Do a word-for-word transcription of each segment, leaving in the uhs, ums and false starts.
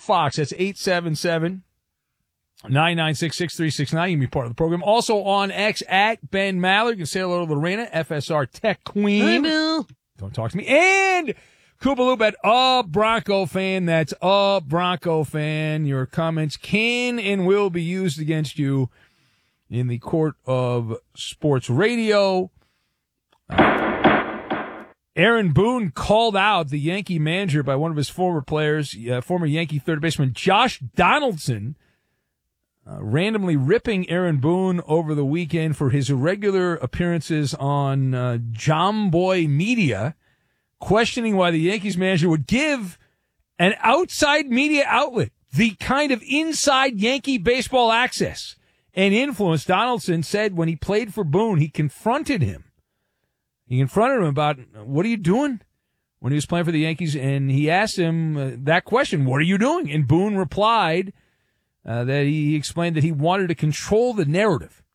Fox. That's eight seven seven, nine nine six, six three six nine. You can be part of the program. Also on X at Ben Maller. You can say hello to Lorena, F S R Tech Queen. Hi, Bill. Don't talk to me. And Koopaloop at a Bronco fan. That's a Bronco fan. Your comments can and will be used against you in the court of sports radio. Uh, Aaron Boone called out the Yankee manager by one of his former players, uh, former Yankee third baseman Josh Donaldson, uh, randomly ripping Aaron Boone over the weekend for his irregular appearances on uh, Jomboy Media, questioning why the Yankees manager would give an outside media outlet the kind of inside Yankee baseball access and influence. Donaldson said when he played for Boone, he confronted him. He confronted him about, what are you doing when he was playing for the Yankees? And he asked him uh, that question, what are you doing? And Boone replied uh, that he, he explained that he wanted to control the narrative,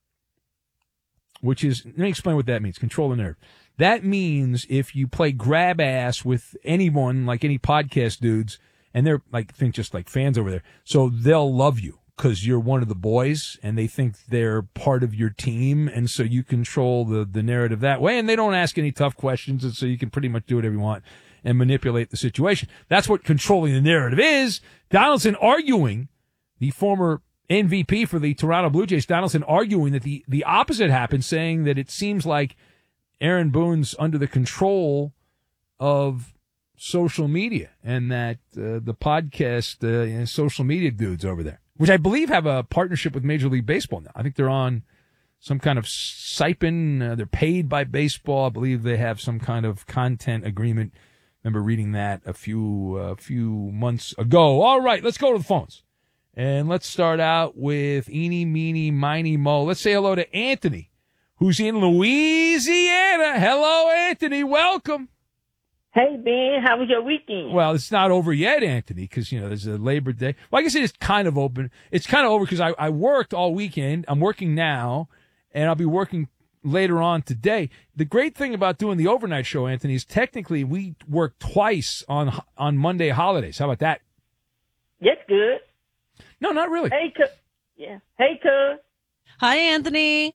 which is, let me explain what that means, control the narrative. That means if you play grab ass with anyone, like any podcast dudes, and they're like, think just like fans over there, so they'll love you because you're one of the boys and they think they're part of your team. And so you control the, the narrative that way. And they don't ask any tough questions. And so you can pretty much do whatever you want and manipulate the situation. That's what controlling the narrative is. Donaldson arguing, the former M V P for the Toronto Blue Jays, Donaldson arguing that the, the opposite happened, saying that it seems like Aaron Boone's under the control of social media and that uh, the podcast uh, you know, social media dudes over there, which I believe have a partnership with Major League Baseball now. I think they're on some kind of stipend. Uh, they're paid by baseball. I believe they have some kind of content agreement. Remember reading that a few a uh, few months ago. All right, let's go to the phones. And let's start out with Eeny, Meeny, Miny, Mo. Let's say hello to Anthony, who's in Louisiana. Hello, Anthony. Welcome. Hey, Ben. How was your weekend? Well, it's not over yet, Anthony, because, you know, there's a Labor Day. Well, I guess it is kind of open. It's kind of over because I, I worked all weekend. I'm working now, and I'll be working later on today. The great thing about doing the overnight show, Anthony, is technically we work twice on on Monday holidays. How about that? That's good. No, not really. Hey, cuz. Yeah. Hey, cuz. Hi, Anthony.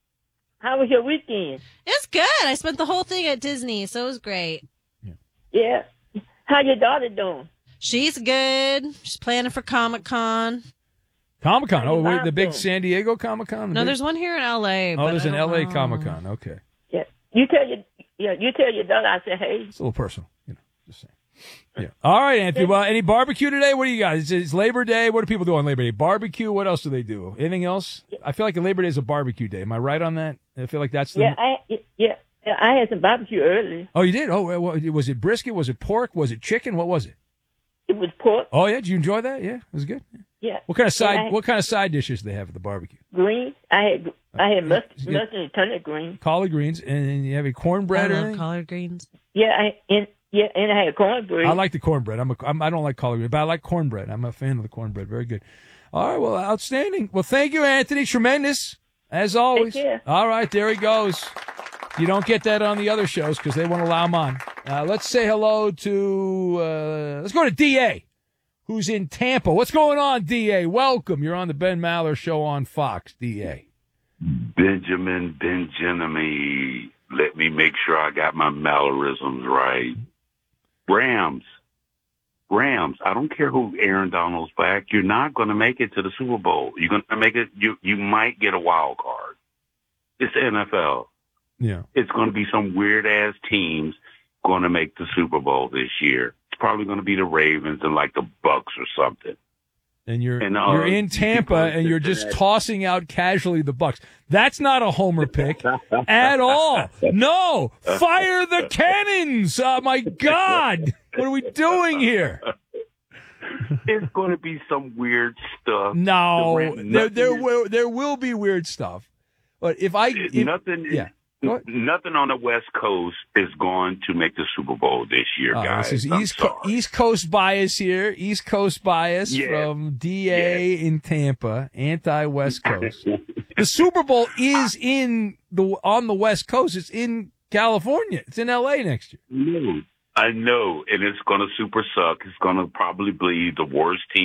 How was your weekend? It's good. I spent the whole thing at Disney, so it was great. Yeah. How your daughter doing? She's good. She's planning for Comic-Con. Comic-Con. Oh, wait, the big San Diego Comic-Con? No, big... there's one here in L A. Oh, there's an L A know. Comic-Con. Okay. Yeah. You tell your yeah, you tell your daughter I said, hey. It's a little personal, you know, just saying. Yeah. All right, Anthony. Well, any barbecue today? What do you got? It's, it's Labor Day. What do people do on Labor Day? Barbecue. What else do they do? Anything else? I feel like Labor Day is a barbecue day. Am I right on that? I feel like that's the... Yeah, I, yeah. I had some barbecue earlier. Oh, you did? Oh, was it brisket? Was it pork? Was it chicken? What was it? It was pork. Oh, yeah. Did you enjoy that? Yeah, it was good. Yeah. What kind of side? had, What kind of side dishes do they have at the barbecue? Greens. I had I had mustard, uh, mustard and turnip greens. Collard greens, and then you have a cornbread. I or love anything? collard greens. Yeah, I and yeah, and I had cornbread. I like the cornbread. I'm a. I'm, I don't like collard greens, but I like cornbread. I'm a fan of the cornbread. Very good. All right. Well, outstanding. Well, thank you, Anthony. Tremendous as always. Take care. All right. There he goes. You don't get that on the other shows because they won't allow him on. Uh, let's say hello to, uh, let's go to D A, who's in Tampa. What's going on, D A? Welcome. You're on the Ben Maller Show on Fox, D A. Benjamin Benjamin. Let me make sure I got my Mallorisms right. Rams. Rams. I don't care who Aaron Donald's back. You're not going to make it to the Super Bowl. You're going to make it. You, you might get a wild card. It's the N F L. Yeah. It's going to be some weird-ass teams going to make the Super Bowl this year. It's probably going to be the Ravens and, like, the Bucks or something. And you're and, uh, you're in Tampa, and you're just tossing out casually the Bucks. That's not a homer pick at all. No. Fire the cannons. Oh, my God. What are we doing here? It's going to be some weird stuff. No. The there, there, will, there will be weird stuff. But if I... If, nothing... Yeah. Nothing on the West Coast is going to make the Super Bowl this year, uh, guys. This is I'm East, Co- sorry. East Coast bias here. East Coast bias yeah. from D A yeah. in Tampa, anti-West Coast. The Super Bowl is in the on the West Coast. It's in California. It's in L A next year. No, I know, and it's going to super suck. It's going to probably be the worst team